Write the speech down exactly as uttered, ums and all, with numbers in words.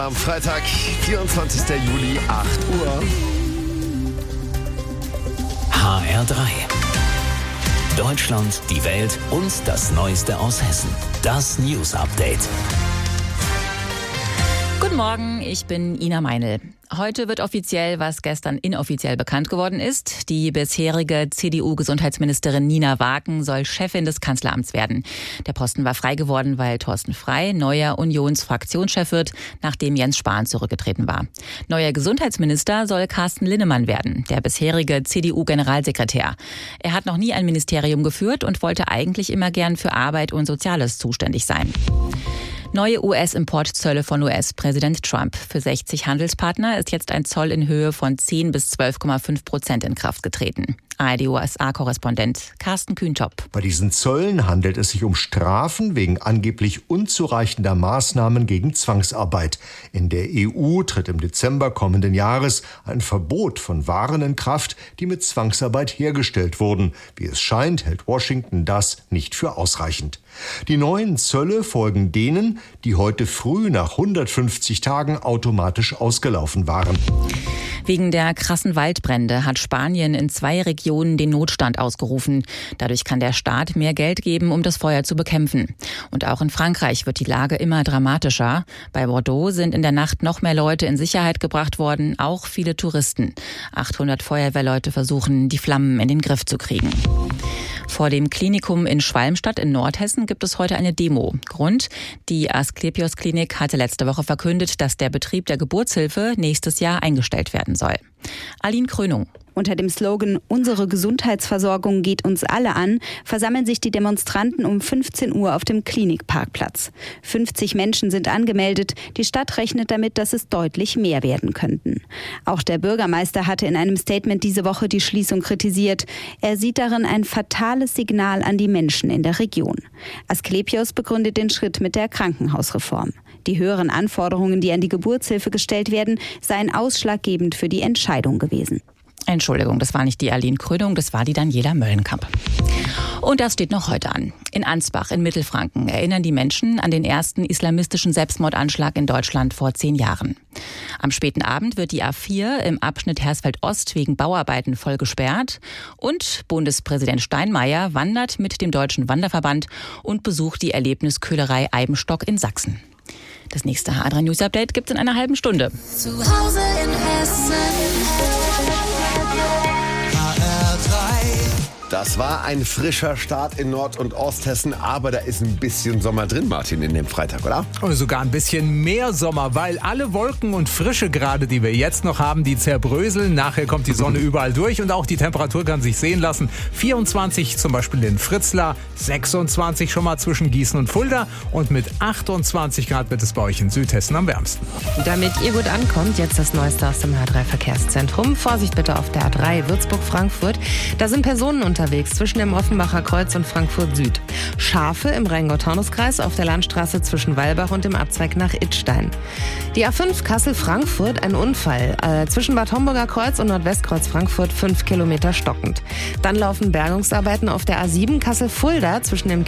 Am Freitag, vierundzwanzigster Juli, acht Uhr. H R drei. Deutschland, die Welt und das Neueste aus Hessen. Das News Update. Guten Morgen, ich bin Ina Meinl. Heute wird offiziell, was gestern inoffiziell bekannt geworden ist. Die bisherige C D U-Gesundheitsministerin Nina Waken soll Chefin des Kanzleramts werden. Der Posten war frei geworden, weil Thorsten Frey neuer Unionsfraktionschef wird, nachdem Jens Spahn zurückgetreten war. Neuer Gesundheitsminister soll Carsten Linnemann werden, der bisherige C D U-Generalsekretär. Er hat noch nie ein Ministerium geführt und wollte eigentlich immer gern für Arbeit und Soziales zuständig sein. Neue U S-Importzölle von U S-Präsident Trump. Für sechzig Handelspartner ist jetzt ein Zoll in Höhe von zehn bis zwölf Komma fünf Prozent in Kraft getreten. A R D-U S A-Korrespondent Carsten Kühntop. Bei diesen Zöllen handelt es sich um Strafen wegen angeblich unzureichender Maßnahmen gegen Zwangsarbeit. In der E U tritt im Dezember kommenden Jahres ein Verbot von Waren in Kraft, die mit Zwangsarbeit hergestellt wurden. Wie es scheint, hält Washington das nicht für ausreichend. Die neuen Zölle folgen denen, die heute früh nach hundertfünfzig Tagen automatisch ausgelaufen waren. Wegen der krassen Waldbrände hat Spanien in zwei Regionen den Notstand ausgerufen. Dadurch kann der Staat mehr Geld geben, um das Feuer zu bekämpfen. Und auch in Frankreich wird die Lage immer dramatischer. Bei Bordeaux sind in der Nacht noch mehr Leute in Sicherheit gebracht worden, auch viele Touristen. achthundert Feuerwehrleute versuchen, die Flammen in den Griff zu kriegen. Vor dem Klinikum in Schwalmstadt in Nordhessen gibt es heute eine Demo. Grund: Die Asklepios Klinik hatte letzte Woche verkündet, dass der Betrieb der Geburtshilfe nächstes Jahr eingestellt werden soll. Aline Krönung. Unter dem Slogan »Unsere Gesundheitsversorgung geht uns alle an« versammeln sich die Demonstranten um fünfzehn Uhr auf dem Klinikparkplatz. fünfzig Menschen sind angemeldet. Die Stadt rechnet damit, dass es deutlich mehr werden könnten. Auch der Bürgermeister hatte in einem Statement diese Woche die Schließung kritisiert. Er sieht darin ein fatales Signal an die Menschen in der Region. Asklepios begründet den Schritt mit der Krankenhausreform. Die höheren Anforderungen, die an die Geburtshilfe gestellt werden, seien ausschlaggebend für die Entscheidung gewesen. Entschuldigung, das war nicht die Aline Krönung, das war die Daniela Möllenkamp. Und das steht noch heute an. In Ansbach in Mittelfranken erinnern die Menschen an den ersten islamistischen Selbstmordanschlag in Deutschland vor zehn Jahren. Am späten Abend wird die A vier im Abschnitt Hersfeld-Ost wegen Bauarbeiten voll gesperrt. Und Bundespräsident Steinmeier wandert mit dem Deutschen Wanderverband und besucht die Erlebnisköhlerei Eibenstock in Sachsen. Das nächste H R drei News Update gibt es in einer halben Stunde. Zu Hause in Hessen. Das war ein frischer Start in Nord- und Osthessen, aber da ist ein bisschen Sommer drin, Martin, in dem Freitag, oder? Und sogar ein bisschen mehr Sommer, weil alle Wolken und Frische gerade, die wir jetzt noch haben, die zerbröseln. Nachher kommt die Sonne überall durch und auch die Temperatur kann sich sehen lassen. vierundzwanzig zum Beispiel in Fritzlar, sechsundzwanzig schon mal zwischen Gießen und Fulda und mit achtundzwanzig Grad wird es bei euch in Südhessen am wärmsten. Damit ihr gut ankommt, jetzt das Neueste aus dem H drei Verkehrszentrum. Vorsicht bitte auf der A drei Würzburg-Frankfurt. Da sind Personen unterwegs zwischen dem Offenbacher Kreuz und Frankfurt Süd. Schafe im Rheingau-Taunus-Kreis auf der Landstraße zwischen Weilbach und dem Abzweig nach Idstein. Die A fünf Kassel-Frankfurt, ein Unfall. Äh, zwischen Bad Homburger Kreuz und Nordwestkreuz Frankfurt fünf Kilometer stockend. Dann laufen Bergungsarbeiten auf der A sieben Kassel-Fulda zwischen dem